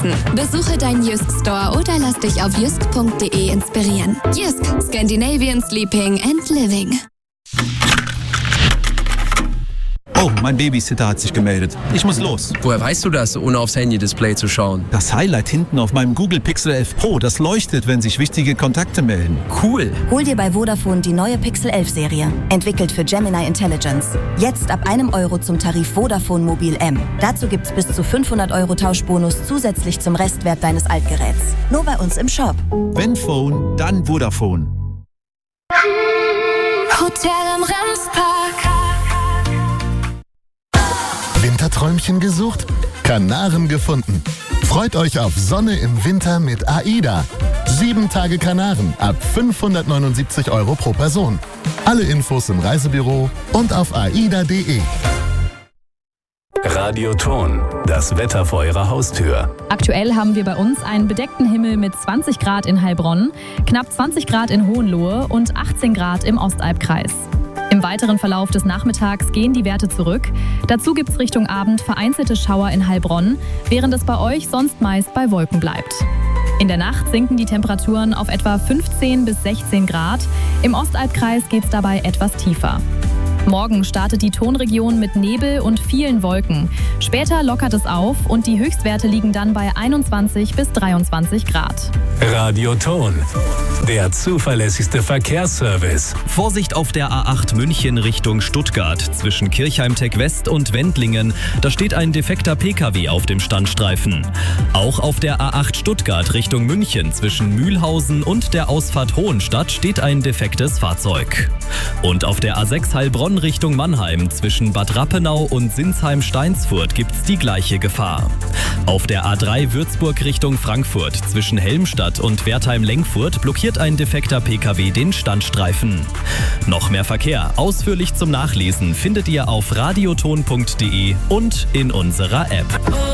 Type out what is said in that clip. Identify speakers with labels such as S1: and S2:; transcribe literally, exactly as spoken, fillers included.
S1: Weihnachten. Besuche deinen Jysk Store oder lass dich auf jysk punkt de inspirieren. Jysk, Scandinavian Sleeping and Living.
S2: Oh, mein Babysitter hat sich gemeldet. Ich muss los.
S3: Woher weißt du das, ohne aufs Handy-Display zu schauen?
S2: Das Highlight hinten auf meinem Google Pixel elf Pro, das leuchtet, wenn sich wichtige Kontakte melden.
S3: Cool.
S4: Hol dir bei Vodafone die neue Pixel elf Serie. Entwickelt für Gemini Intelligence. Jetzt ab einem Euro zum Tarif Vodafone Mobil M. Dazu gibt's bis zu fünfhundert Euro Tauschbonus zusätzlich zum Restwert deines Altgeräts. Nur bei uns im Shop.
S2: Wenn Phone, dann Vodafone.
S1: Hotel im Remspark.
S5: Winterträumchen gesucht? Kanaren gefunden. Freut euch auf Sonne im Winter mit AIDA. Sieben Tage Kanaren ab fünfhundertneunundsiebzig Euro pro Person. Alle Infos im Reisebüro und auf aida punkt de.
S6: Radioton, das Wetter vor Ihrer Haustür.
S7: Aktuell haben wir bei uns einen bedeckten Himmel mit zwanzig Grad in Heilbronn, knapp zwanzig Grad in Hohenlohe und achtzehn Grad im Ostalbkreis. Im weiteren Verlauf des Nachmittags gehen die Werte zurück. Dazu gibt es Richtung Abend vereinzelte Schauer in Heilbronn, während es bei euch sonst meist bei Wolken bleibt. In der Nacht sinken die Temperaturen auf etwa fünfzehn bis sechzehn Grad. Im Ostalbkreis geht es dabei etwas tiefer. Morgen startet die Tonregion mit Nebel und vielen Wolken. Später lockert es auf und die Höchstwerte liegen dann bei einundzwanzig bis dreiundzwanzig Grad.
S6: Radioton, der zuverlässigste Verkehrsservice.
S8: Vorsicht auf der A acht München Richtung Stuttgart zwischen Kirchheim-Tech West und Wendlingen. Da steht ein defekter P K W auf dem Standstreifen. Auch auf der A acht Stuttgart Richtung München zwischen Mühlhausen und der Ausfahrt Hohenstadt steht ein defektes Fahrzeug. Und auf der A sechs Heilbronn Richtung Mannheim zwischen Bad Rappenau und Sinsheim-Steinsfurt gibt's die gleiche Gefahr. Auf der A drei Würzburg Richtung Frankfurt zwischen Helmstadt und Wertheim-Lengfurt blockiert ein defekter P K W den Standstreifen. Noch mehr Verkehr ausführlich zum Nachlesen findet ihr auf radioton punkt de und in unserer App.